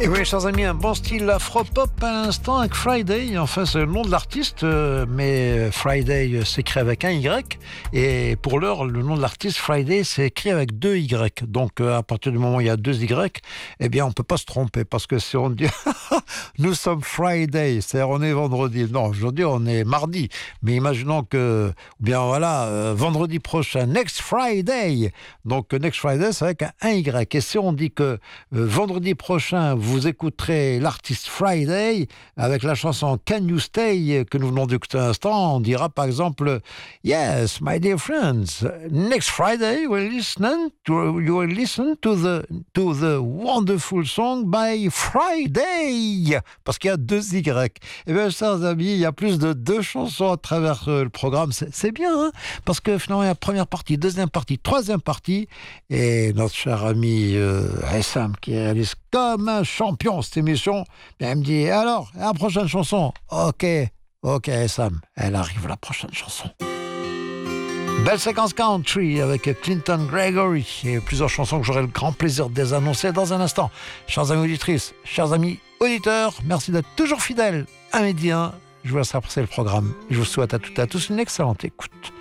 Et oui, chers amis, un bon style afro-pop à l'instant avec Friday. Enfin, c'est le nom de l'artiste, mais Friday s'écrit avec un Y. Et pour l'heure, le nom de l'artiste, Friday, c'est écrit avec 2 Y. Donc, à partir du moment où il y a 2 Y, eh bien, on ne peut pas se tromper. Parce que si on dit nous sommes Friday, c'est-à-dire on est vendredi. Non, aujourd'hui, on est mardi. Mais imaginons que, ou bien voilà, vendredi prochain, next Friday. Donc, next Friday, c'est avec un Y. Et si on dit que vendredi prochain, vous écouterez l'artiste Friday avec la chanson Can You Stay que nous venons d'écouter à l'instant. On dira par exemple Yes, my dear friends, next Friday you will listen to the wonderful song by Friday, parce qu'il y a 2 Y. Et bien, chers amis, il y a plus de 2 chansons à travers le programme. C'est bien, hein, parce que finalement il y a première partie, deuxième partie, troisième partie, et notre cher ami Essam qui réalise comme un champion cette émission, elle me dit alors, la prochaine chanson. Ok Sam, elle arrive la prochaine chanson. Belle séquence country avec Clinton Gregory et plusieurs chansons que j'aurai le grand plaisir de les annoncer dans un instant. Chers amis auditrices, chers amis auditeurs, merci d'être toujours fidèles à Midi 1. Je vous laisse apprécier le programme. Je vous souhaite à toutes et à tous une excellente écoute.